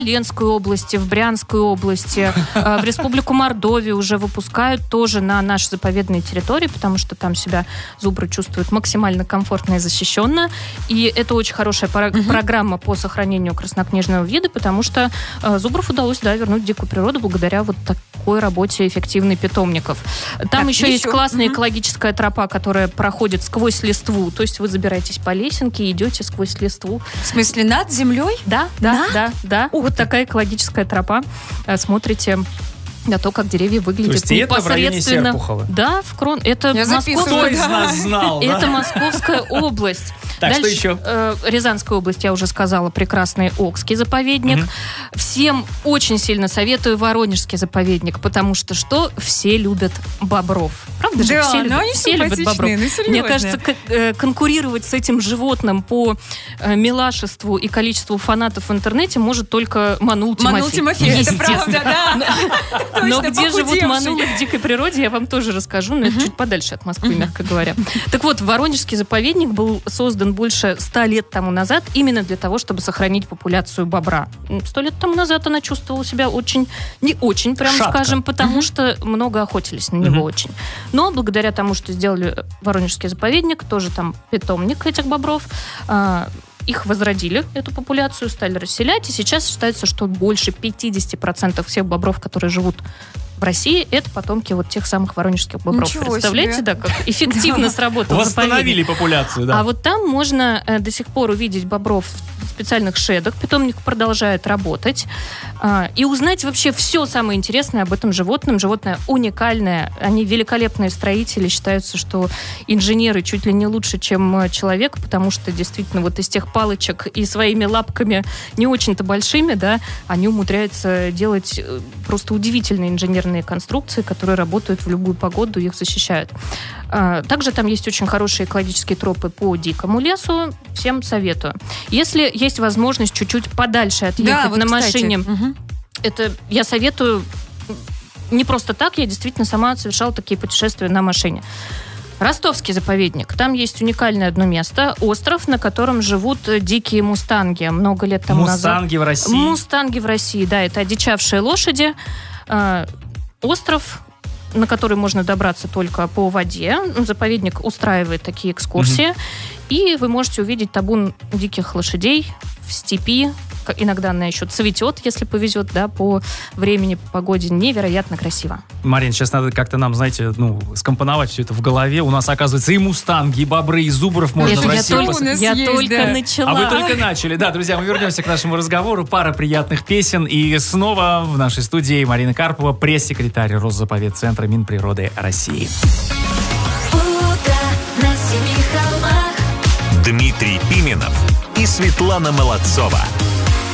Ленской области, в Брянской области, в Республику Мордовию уже выпускают тоже на нашей заповедной территории, потому что там себя зубры чувствуют максимально комфортно и защищенно. И это очень хорошая программа по сохранению краснокнижного вида, потому что зубров удалось, вернуть в дикую природу благодаря вот такой работе эффективной питомников. Там еще есть классная экологическая тропа, которая проходит сквозь листву. То есть вы забираетесь по лесенке и идете сквозь листву. В смысле, над землей? Да. Вот такая экологическая тропа. Смотрите на то, как деревья выглядят непосредственно. Да, в Крон. Это Московская область. Так, дальше, что еще? Рязанская область, я уже сказала, прекрасный Окский заповедник. Всем очень сильно советую Воронежский заповедник, потому что все любят бобров. Правда же? Все любят бобров. Мне кажется, конкурировать с этим животным по милашеству и количеству фанатов в интернете может только Манул Тимофей. Это правда, да. Но где живут манулы в дикой природе, я вам тоже расскажу, но это чуть подальше от Москвы, мягко говоря. Так вот, Воронежский заповедник был создан больше 100 лет тому назад именно для того, чтобы сохранить популяцию бобра. 100 лет тому назад она чувствовала себя не очень, прямо скажем, потому что много охотились на него очень. Но благодаря тому, что сделали Воронежский заповедник, тоже там питомник этих бобров, их возродили, эту популяцию, стали расселять, и сейчас считается, что больше 50% всех бобров, которые живут в России, это потомки вот тех самых воронежских бобров. Ничего Представляете, себе. Как эффективно сработал Восстановили популяцию, да. А вот там можно до сих пор увидеть бобров в специальных шедах. Питомник продолжает работать. И узнать вообще все самое интересное об этом животном. Животное уникальное. Они великолепные строители. Считаются, что инженеры чуть ли не лучше, чем человек, потому что действительно вот из тех палочек и своими лапками не очень-то большими, они умудряются делать просто удивительные инженерные конструкции, которые работают в любую погоду, их защищают. Также там есть очень хорошие экологические тропы по дикому лесу. Всем советую. Если есть возможность чуть-чуть подальше отъехать на машине, это я советую не просто так, я действительно сама совершала такие путешествия на машине. Ростовский заповедник. Там есть уникальное одно место. Остров, на котором живут дикие мустанги. Много лет тому назад. Мустанги в России? Мустанги в России, да. Это одичавшие лошади. Остров, на который можно добраться только по воде. Заповедник устраивает такие экскурсии. И вы можете увидеть табун диких лошадей в степи. Иногда она еще цветет, если повезет, по времени, по погоде. Невероятно красиво. Марин, сейчас надо как-то нам, знаете, скомпоновать все это в голове. У нас, оказывается, и мустанги, и бобры, и зубров можно в России. Я только начала. А вы только начали. Да, друзья, мы вернемся к нашему разговору. Пара приятных песен. И снова в нашей студии Марина Карпова, пресс-секретарь Росзаповедцентра Минприроды России. Дмитрий Пименов и Светлана Молодцова.